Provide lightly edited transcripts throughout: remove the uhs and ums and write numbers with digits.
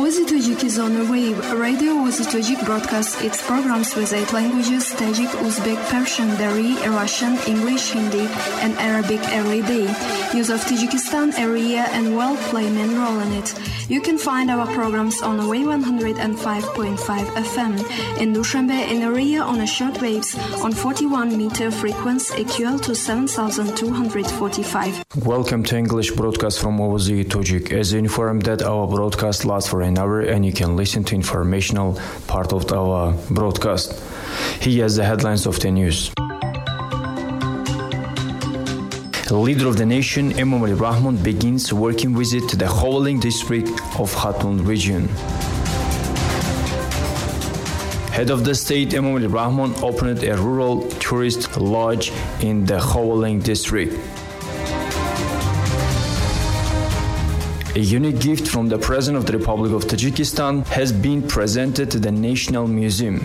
Ovazi Tajik is on the wave. Radio Ovazi Tajik broadcasts its programs with 8 languages: Tajik, Uzbek, Persian, Dari, Russian, English, Hindi, and Arabic every day. News of Tajikistan area and well play main role in it. You can find our programs on the wave 105.5 FM in Dushanbe in area on a short waves on 41-meter frequency equal to 7,245. Welcome to English broadcast from Ovazi Tajik. As informed that our broadcast lasts for an hour and you can listen to informational part of our broadcast. Here are the headlines of the news. Leader of the nation Emomali Rahmon begins working visit to the Khowaling district of Khatun region. Head of the state Emomali Rahmon opened a rural tourist lodge in the Khowaling district. A unique gift from the President of the Republic of Tajikistan has been presented to the National Museum.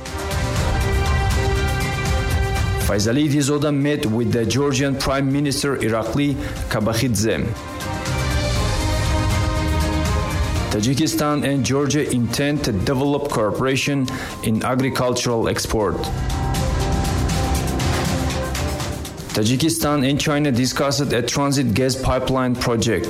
Faisalidhi Zoda met with the Georgian Prime Minister Irakli Kabakhidze. Tajikistan and Georgia intend to develop cooperation in agricultural export. Tajikistan and China discussed a transit gas pipeline project.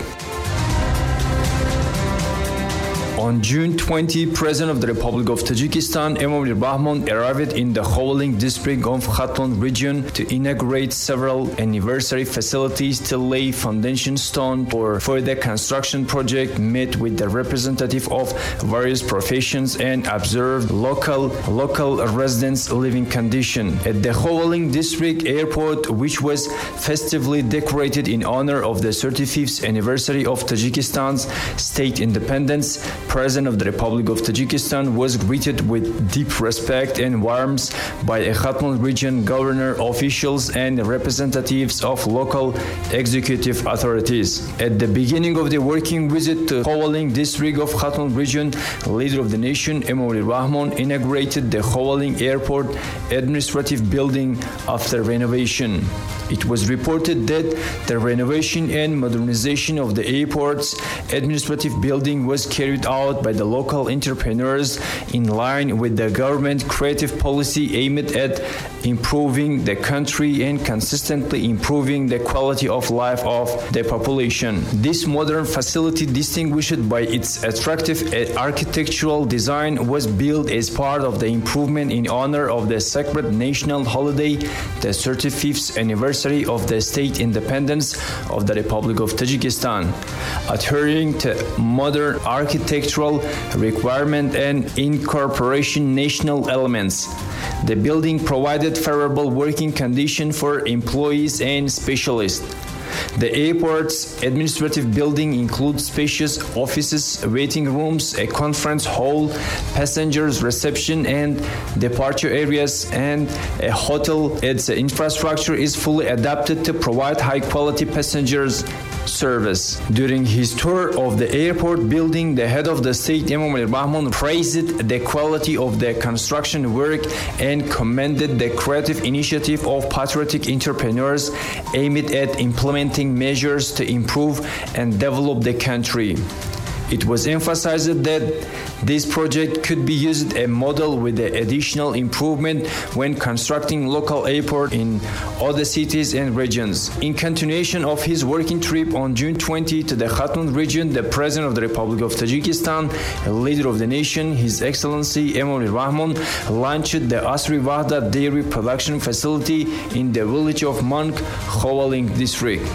On June 20, President of the Republic of Tajikistan Emomali Rahmon arrived in the Khowaling district of Khatun region to inaugurate several anniversary facilities to lay foundation stone for further construction project, met with the representative of various professions and observed local residents' living condition. At the Khowaling district airport, which was festively decorated in honor of the 35th anniversary of Tajikistan's state independence, President of the Republic of Tajikistan was greeted with deep respect and warmth by a Khatun region governor, officials, and representatives of local executive authorities. At the beginning of the working visit to Khowaling district of Khatun region, leader of the nation Emomali Rahmon inaugurated the Khowaling airport administrative building after renovation. It was reported that the renovation and modernization of the airport's administrative building was carried out by the local entrepreneurs in line with the government creative policy aimed at improving the country and consistently improving the quality of life of the population. This modern facility, distinguished by its attractive architectural design, was built as part of the improvement in honor of the sacred national holiday, the 35th anniversary of the state independence of the Republic of Tajikistan. Adhering to modern architectural requirement and incorporation national elements, the building provided favorable working condition for employees and specialists. The airport's administrative building includes spacious offices, waiting rooms, a conference hall, passengers reception and departure areas, and a hotel. Its infrastructure is fully adapted to provide high-quality passengers service. During his tour of the airport building, the head of the state Emomali Rahmon praised the quality of the construction work and commended the creative initiative of patriotic entrepreneurs aimed at implementing measures to improve and develop the country. It was emphasized that this project could be used as a model with the additional improvement when constructing local airport in other cities and regions. In continuation of his working trip on June 20 to the Khatun region, the President of the Republic of Tajikistan, leader of the nation, His Excellency Emomali Rahmon, launched the Asri Wahda dairy production facility in the village of Mank, Khowaling district.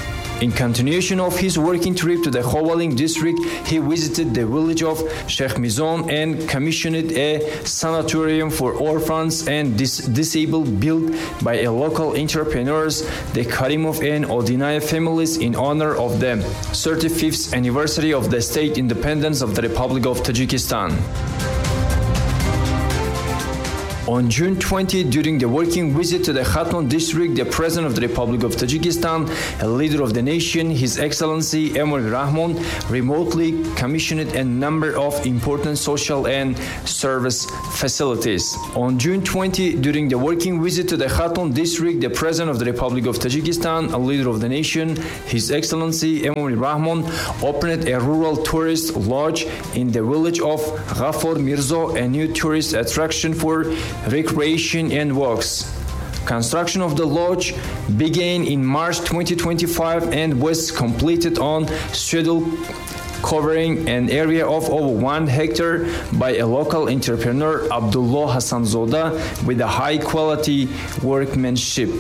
In continuation of his working trip to the Khowaling district, he visited the village of Sheikh Mizon and commissioned a sanatorium for orphans and disabled built by a local entrepreneurs, the Karimov and Odinaya families, in honor of the 35th anniversary of the state independence of the Republic of Tajikistan. On June 20, during the working visit to the Khatron district, the President of the Republic of Tajikistan, a leader of the nation, His Excellency Emomali Rahmon, remotely commissioned a number of important social and service facilities. On June 20, during the working visit to the Khatron district, the President of the Republic of Tajikistan, a leader of the nation, His Excellency Emomali Rahmon, opened a rural tourist lodge in the village of Ghafor Mirzo, a new tourist attraction for recreation and walks. Construction of the lodge began in March 2025 and was completed on schedule, covering an area of over 1 hectare by a local entrepreneur, Abdullah Hassan Zoda, with a high quality workmanship.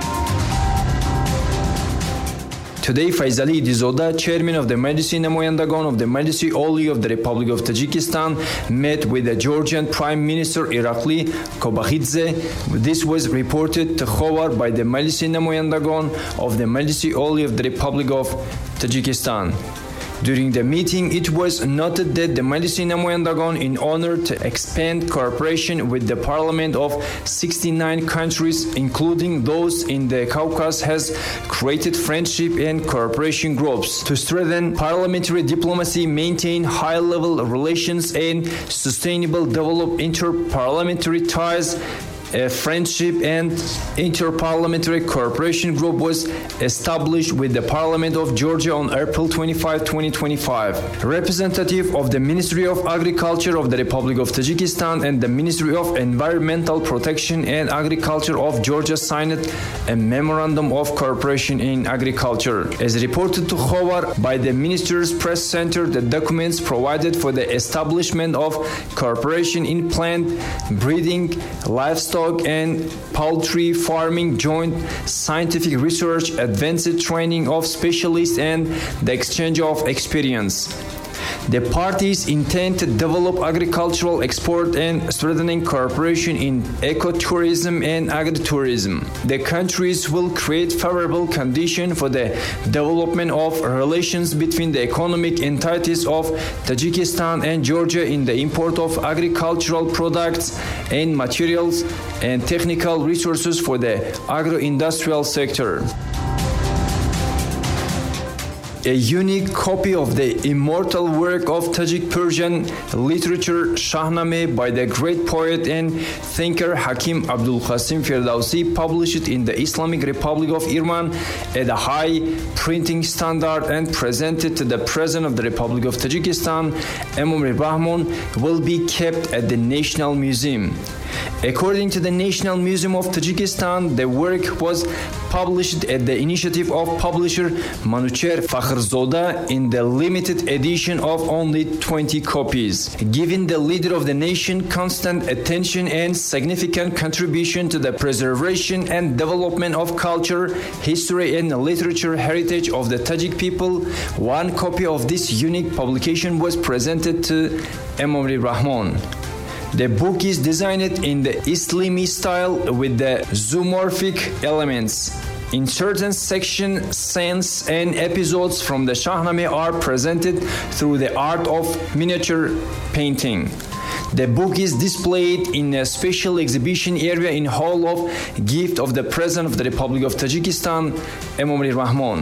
Today, Faizali Dizoda, chairman of the Majlisi Namoyandagan of the Majlisi Oli of the Republic of Tajikistan, met with the Georgian Prime Minister Irakli Kobakhidze. This was reported to Khobar by the Majlisi Namoyandagan of the Majlisi Oli of the Republic of Tajikistan. During the meeting, it was noted that the Majlisi Namoyandagan, in order to expand cooperation with the parliament of 69 countries, including those in the Caucasus, has created friendship and cooperation groups to strengthen parliamentary diplomacy, maintain high-level relations, and sustainable develop inter-parliamentary ties. A friendship and inter-parliamentary cooperation group was established with the Parliament of Georgia on April 25, 2025. A representative of the Ministry of Agriculture of the Republic of Tajikistan and the Ministry of Environmental Protection and Agriculture of Georgia signed a memorandum of cooperation in agriculture. As reported to Khobar by the Minister's Press Center, the documents provided for the establishment of cooperation in plant breeding, livestock and poultry farming, joint scientific research, advanced training of specialists, and the exchange of experience. The parties intend to develop agricultural export and strengthening cooperation in ecotourism and agritourism. The countries will create favorable conditions for the development of relations between the economic entities of Tajikistan and Georgia in the import of agricultural products and materials and technical resources for the agro-industrial sector. A unique copy of the immortal work of Tajik Persian literature Shahnameh by the great poet and thinker Hakim Abdul Qasim Firdausi, published in the Islamic Republic of Iran at a high printing standard and presented to the President of the Republic of Tajikistan, Emomali Rahmon, will be kept at the National Museum. According to the National Museum of Tajikistan, the work was published at the initiative of publisher Manucher Fakhrzodeh in the limited edition of only 20 copies. Giving the leader of the nation constant attention and significant contribution to the preservation and development of culture, history, and literature heritage of the Tajik people, one copy of this unique publication was presented to Emomali Rahmon. The book is designed in the Islami style with the zoomorphic elements. In certain sections, scenes and episodes from the Shahnameh are presented through the art of miniature painting. The book is displayed in a special exhibition area in Hall of Gift of the President of the Republic of Tajikistan, Emomali Rahmon.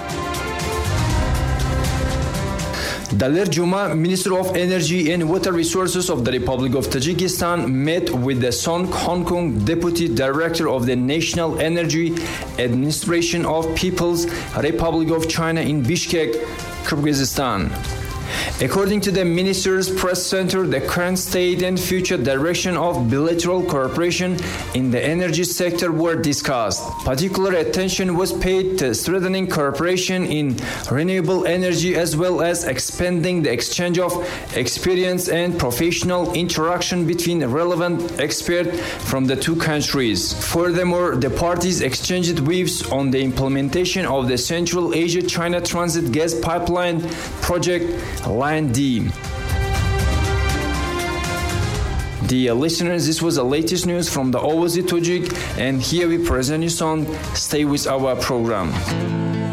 Daler Juma, Minister of Energy and Water Resources of the Republic of Tajikistan, met with the Son Hong Kong Deputy Director of the National Energy Administration of People's Republic of China in Bishkek, Kyrgyzstan. According to the Minister's Press Center, the current state and future direction of bilateral cooperation in the energy sector were discussed. Particular attention was paid to strengthening cooperation in renewable energy as well as expanding the exchange of experience and professional interaction between relevant experts from the two countries. Furthermore, the parties exchanged views on the implementation of the Central Asia-China Transit Gas Pipeline Project Line D. Dear listeners, this was the latest news from the Ovozi Tajik, and here we present you song. Stay with our program.